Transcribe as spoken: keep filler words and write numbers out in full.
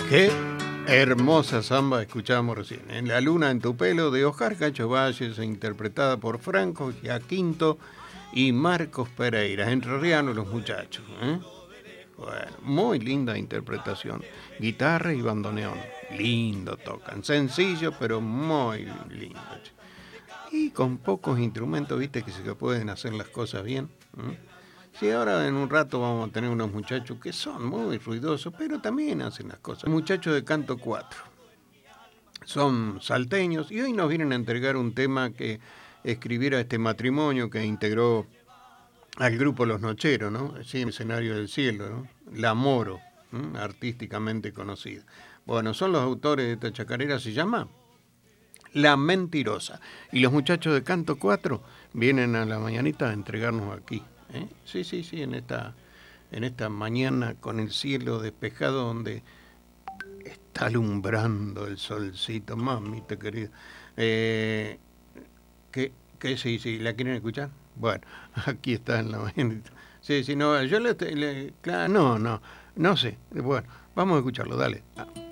Qué hermosa samba escuchábamos recién. En La luna en tu pelo de Oscar Cacho Valles, interpretada por Franco Giaquinto y Marcos Pereira. Entrerrianos los muchachos. ¿eh? Bueno, muy linda interpretación. Guitarra y bandoneón. Lindo tocan. Sencillo, pero muy lindo. Y con pocos instrumentos, viste que se pueden hacer las cosas bien. ¿eh? Sí, ahora en un rato vamos a tener unos muchachos que son muy ruidosos, pero también hacen las cosas. Muchachos de Canto cuatro. Son salteños y hoy nos vienen a entregar un tema que escribiera este matrimonio que integró al grupo Los Nocheros, ¿no? Sí, Escenario del Cielo, ¿no? La Moro, ¿eh? Artísticamente conocida. Bueno, son los autores de esta chacarera, se llama La Mentirosa. Y los muchachos de Canto cuatro vienen a la mañanita a entregarnos aquí. ¿eh? Sí, sí, sí, en esta, en esta mañana con el cielo despejado donde está alumbrando el solcito, mamita querida. Eh, ¿qué, ¿Qué? Sí, sí, ¿la quieren escuchar? Bueno, aquí está en la mañanita. Sí, sí, no, yo le, le claro, no, no, no sé. Bueno, vamos a escucharlo, dale. Ah.